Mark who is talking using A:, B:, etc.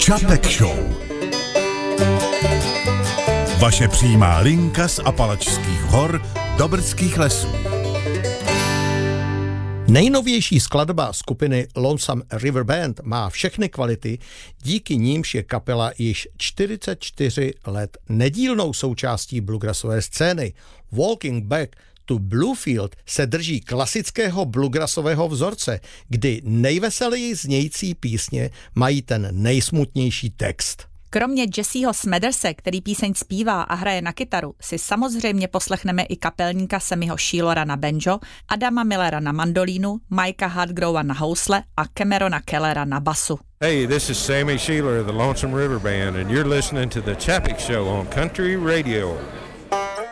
A: Čapek Show. Vaše přímá linka z Apalačských hor do Brdských lesů.
B: Nejnovější skladba skupiny Lonesome River Band má všechny kvality, díky nímž je kapela již 44 let nedílnou součástí bluegrassové scény. Walking Back to Bluefield se drží klasického bluegrassového vzorce, kdy nejveseleji znějící písně mají ten nejsmutnější text.
C: Kromě Jesseho Smetherse, který píseň zpívá a hraje na kytaru, si samozřejmě poslechneme i kapelníka Sammyho Sheilora na banjo, Adama Millera na mandolínu, Mikea Hardgrova na housle a Camerona Kellera na basu.
D: Hey, this is Sammy Sheeler of the Lonesome River Band, and you're listening to the Chapek Show on Country Radio.